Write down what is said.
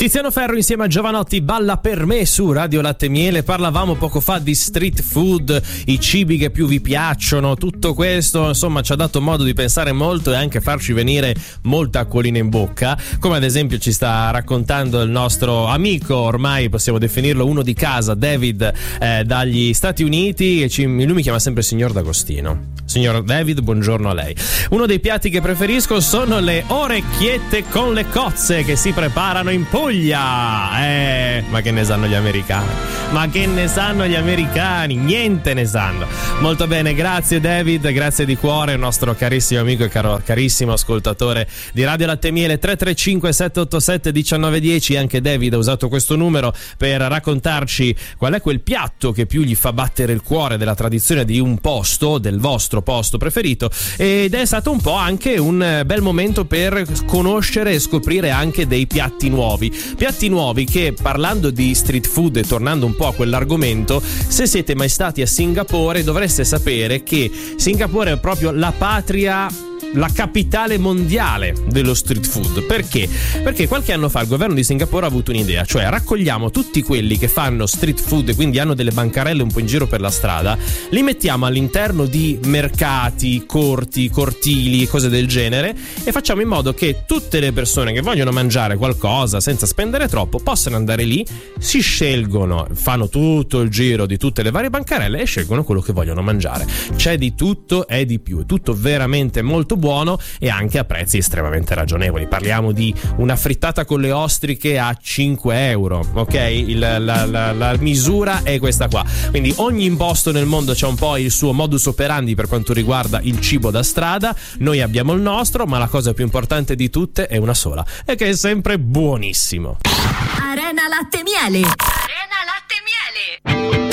Tiziano Ferro insieme a Giovanotti, Balla per me su Radio Latte e Miele. Parlavamo poco fa di street food, i cibi che più vi piacciono, tutto questo insomma ci ha dato modo di pensare molto e anche farci venire molta acquolina in bocca, come ad esempio ci sta raccontando il nostro amico, ormai possiamo definirlo uno di casa, David dagli Stati Uniti, e lui mi chiama sempre signor D'Agostino. Signor David, buongiorno a lei. Uno dei piatti che preferisco sono le orecchiette con le cozze che si preparano in Puglia. Ma che ne sanno gli americani? Niente ne sanno. Molto bene, grazie David, grazie di cuore, il nostro carissimo amico e carissimo ascoltatore di Radio Latte e Miele. 335 787 1910. Anche David ha usato questo numero per raccontarci qual è quel piatto che più gli fa battere il cuore della tradizione di un posto, del vostro posto preferito, ed è stato un po' anche un bel momento per conoscere e scoprire anche dei piatti nuovi che, parlando di street food e tornando un po' a quell'argomento, se siete mai stati a Singapore dovreste sapere che Singapore è proprio la patria, la capitale mondiale dello street food. Perché? Perché qualche anno fa il governo di Singapore ha avuto un'idea, cioè raccogliamo tutti quelli che fanno street food e quindi hanno delle bancarelle un po' in giro per la strada, li mettiamo all'interno di mercati, cortili, cose del genere, e facciamo in modo che tutte le persone che vogliono mangiare qualcosa senza spendere troppo possano andare lì, si scelgono, fanno tutto il giro di tutte le varie bancarelle e scelgono quello che vogliono mangiare. C'è di tutto e di più, è tutto veramente molto buono e anche a prezzi estremamente ragionevoli. Parliamo di una frittata con le ostriche a 5 euro, ok? La misura è questa qua. Quindi ogni imposto nel mondo c'è un po' il suo modus operandi per quanto riguarda il cibo da strada. Noi abbiamo il nostro, ma la cosa più importante di tutte è una sola, e che è sempre buonissimo. Arena Latte e Miele.